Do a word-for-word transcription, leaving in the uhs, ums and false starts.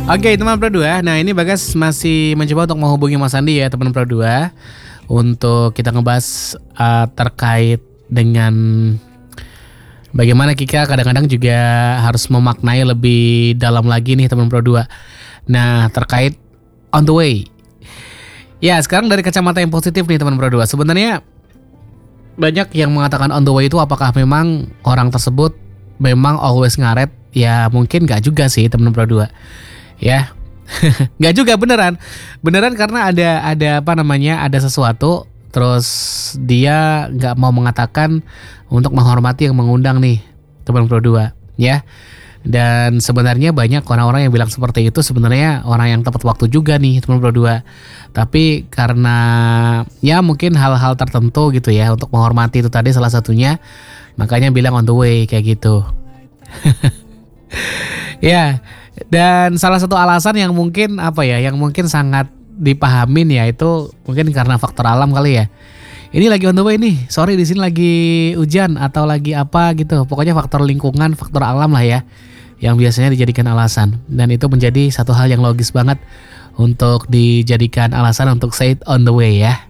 Oke teman Pro dua, nah ini Bagas masih mencoba untuk menghubungi Mas Andi ya teman Pro dua, untuk kita ngebahas uh, terkait dengan bagaimana kita kadang-kadang juga harus memaknai lebih dalam lagi nih teman Pro dua. Nah terkait on the way. Ya sekarang dari kacamata yang positif nih teman Pro dua, sebenarnya banyak yang mengatakan on the way itu apakah memang orang tersebut memang always ngaret? Ya mungkin gak juga sih teman Pro dua. Ya nggak juga beneran beneran karena ada ada apa namanya ada sesuatu terus dia nggak mau mengatakan untuk menghormati yang mengundang nih teman Pro dua ya. Dan sebenarnya banyak orang-orang yang bilang seperti itu sebenarnya orang yang tepat waktu juga nih teman Pro dua, tapi karena ya mungkin hal-hal tertentu gitu ya untuk menghormati itu tadi salah satunya, makanya bilang on the way kayak gitu. Ya. Dan salah satu alasan yang mungkin apa ya, yang mungkin sangat dipahamin ya itu mungkin karena faktor alam kali ya. Ini lagi on the way nih, sorry di sini lagi hujan atau lagi apa gitu. Pokoknya faktor lingkungan, faktor alam lah ya, yang biasanya dijadikan alasan. Dan itu menjadi satu hal yang logis banget untuk dijadikan alasan untuk say it on the way ya.